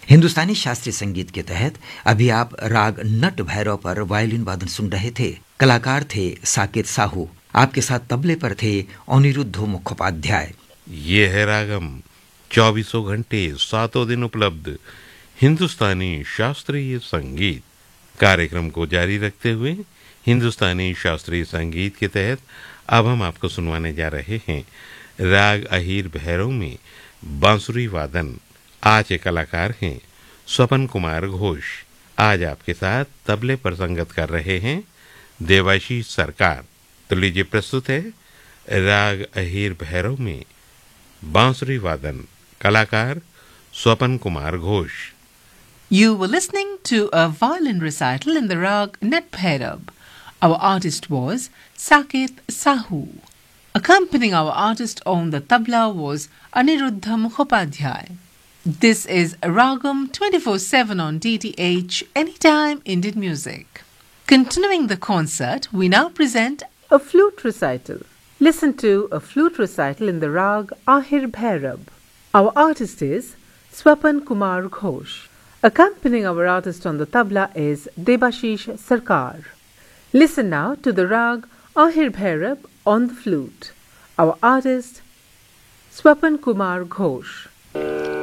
हिंदुस्तानी शास्त्रीय संगीत के तहत अभी आप राग नट भैरव पर वायलिन वादन सुन रहे थे। कलाकार थे साकेत साहू। आपके साथ तबले पर थे अनिरुद्ध मुखोपाध्याय। ये है रागम, 24 घंटे 7 दिन उपलब्ध हिंदुस्तानी शास्त्रीय संगीत। कार्यक्रम को जारी रखते हुए हिंदुस्तानी शास्त्रीय संगीत के तहत अब हम आपको सुनवाने जा रहे हैं राग अहीर भैरव में बांसुरी वादन। आज के कलाकार हैं स्वपन कुमार घोष। आज आपके साथ तबले पर संगत कर रहे हैं देवाशीष सरकार। तो लीजिए प्रस्तुत है राग अहीर भैरव में बांसुरी वादन, कलाकार स्वपन Kumar Ghosh. You were listening to a violin recital in the rag Nat Bhairab. Our artist was Saket Sahu. Accompanying our artist on the tabla was Aniruddha Mukhopadhyay. This is Ragam 24/7 on DTH, Anytime Indian Music. Continuing the concert, we now present a flute recital. Listen to a flute recital in the rag Ahir Bhairab. Our artist is Swapan Kumar Ghosh. Accompanying our artist on the tabla is Debashish Sarkar. Listen now to the rag Ahir Bhairab on the flute. Our artist Swapan Kumar Ghosh.